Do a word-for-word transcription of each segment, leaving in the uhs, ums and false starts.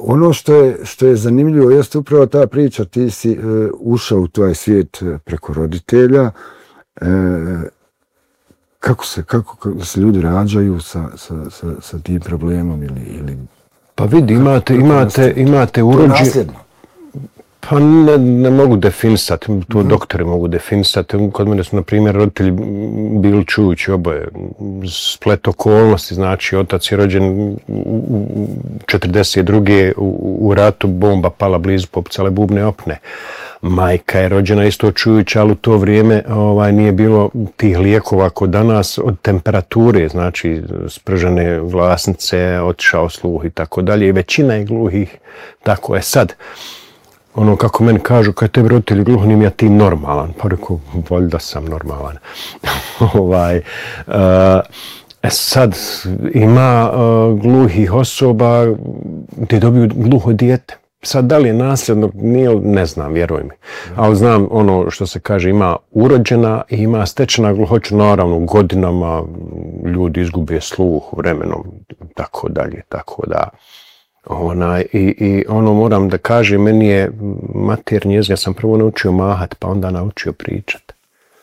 ono što je, što je zanimljivo jeste upravo ta priča, ti si uh, ušao u taj svijet preko roditelja. Uh, kako, se, kako, kako se ljudi rađaju sa, sa, sa, sa tim problemom ili... ili pa vidi, imate, imate, imate urođe... Pa ne, ne mogu definisati, to mm-hmm. doktori mogu definisati. Kod mene su, na primjer, roditelji bili čujući oboje. Splet okolnosti, znači otac je rođen u četrdeset druge u, u ratu, bomba pala blizu, popucale bubne opne. Majka je rođena isto čujući, ali u to vrijeme ovaj, nije bilo tih lijekova kod danas od temperature, znači spržene vlasnice, otišao sluh i tako dalje. I većina je gluhih, tako je sad. Ono kako meni kažu, kad tebi roditelji gluhnim, ja ti normalan. Pa rekao, valjda sam normalan. ovaj, uh, e sad, ima uh, gluhih osoba gdje dobiju gluho dijete. Sad, da li je nasljedno, nije, ne znam, vjeruj mi. Ali znam ono što se kaže, ima urođena i ima stečena gluhoću, naravno, godinama ljudi izgube sluh vremenom, tako dalje, tako da... Ona, i, I ono moram da kažem, meni je maternji jezik, ja sam prvo naučio mahat, pa onda naučio pričat.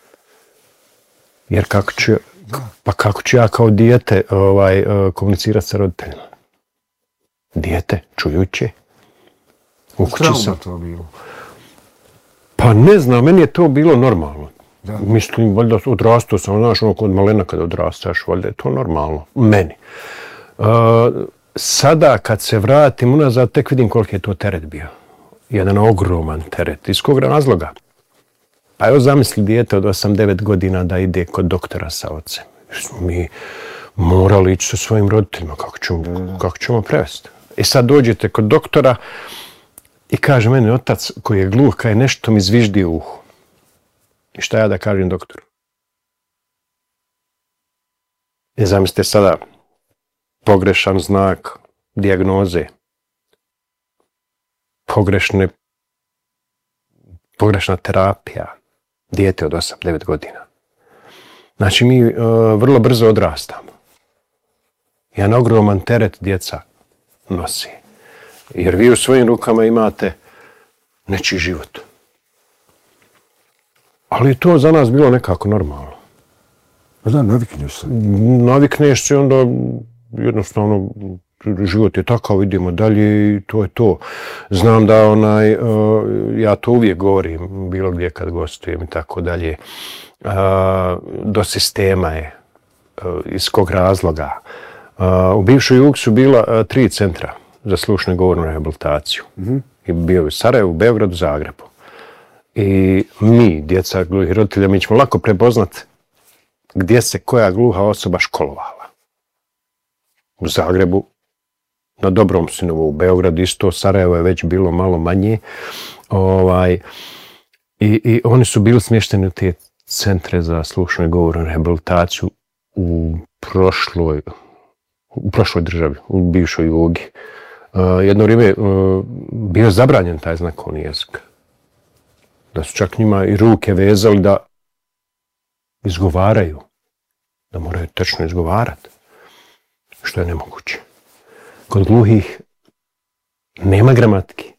Jer kako ću, pa kako ću ja kao dijete ovaj, komunicirati sa roditeljima? Dijete, čujuće. U kući sam. To bilo? Pa ne znam, meni je to bilo normalno. Da. Mislim, valjda odrastao sam, znaš, ono kod malena kada odrastaš, valjda je to normalno. Meni. Uh, Sada kad se vratim unazad, tek vidim koliki je to teret bio. Jedan ogroman teret. Iz kog razloga? Pa evo zamisli dijete od osam devet godina da ide kod doktora sa ocem. Mi morali ići sa svojim roditeljima. Kako ćemo, kako ćemo prevesti? I sad dođete kod doktora i kaže meni otac koji je gluh, kaj nešto mi zviždi u uhu. I šta ja da kažem doktoru? I zamislite sada pogrešan znak dijagnoze, pogrešne, pogrešna terapija, dijete od osam devet godina. Znači mi uh, vrlo brzo odrastamo. Jedan ogroman teret djeca nosi. Jer vi u svojim rukama imate nečiji život. Ali to za nas bilo nekako normalno. Pa da, navikneš se. Navikneš se onda... Jednostavno, život je takav, idemo dalje i to je to. Znam da onaj, uh, ja to uvijek govorim, bilo gdje kad gostujem i tako dalje, uh, do sistema je, uh, iz kog razloga. Uh, u bivšoj Jug su bila uh, tri centra za slušnu i govornu rehabilitaciju. Mm-hmm. I bio u Sarajevu, Beogradu, Zagrebu. I mi, djeca gluhih roditelja, mi ćemo lako prepoznat gdje se koja gluha osoba školovala. U Zagrebu, na dobrom su nivou, u Beogradu isto, Sarajevo je već bilo malo manje. Ovaj, i, I oni su bili smješteni u te centre za slušnu i govornu rehabilitaciju u prošloj, u prošloj državi, u bivšoj Jugi. Uh, jedno vrijeme uh, bio zabranjen taj znakovni jezik. Da su čak njima i ruke vezali da izgovaraju, da moraju tečno izgovarati. Što je nemoguće. Kod gluhih nema gramatike.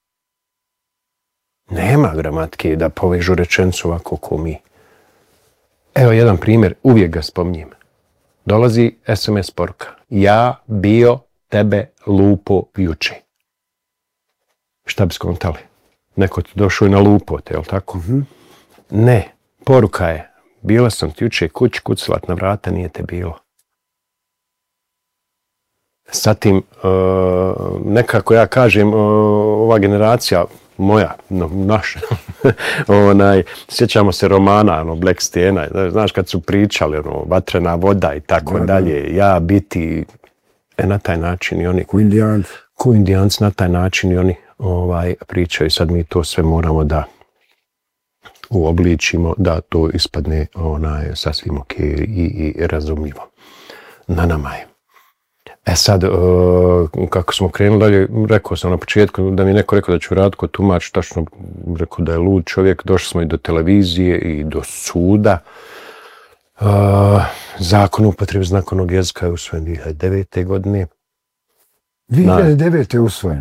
Nema gramatike da povežu rečenicu ovako ko mi. Evo jedan primjer, uvijek ga spominjem. Dolazi es em es poruka. Ja bio tebe lupo juče. Šta bi skontali? Neko ti došao i na lupote, jel tako? Mm-hmm. Ne, poruka je. Bila sam ti juče kući, kuclat na vrata, nije te bilo. Zatim, uh, nekako ja kažem, uh, ova generacija moja, no, naša, onaj, sjećamo se romana, ono, Black Stena, znaš kad su pričali, ono, vatrena voda i tako da, dalje, da. Ja biti, e, na taj način i oni, ko indijanci, ko indijanci na taj način i oni ovaj, pričaju, sad mi to sve moramo da uobličimo, da to ispadne onaj, sasvim ok i, i razumljivo. Na nama je. E sad, uh, kako smo krenuli dalje, rekao sam na početku da mi je neko rekao da ću raditi kod tumač, tačno rekao da je lud čovjek, došli smo i do televizije i do suda. Uh, zakon o upotrebi znakovnog jezika je usvojen dvije hiljade devete. godine. dvije hiljade devete. je usvojen?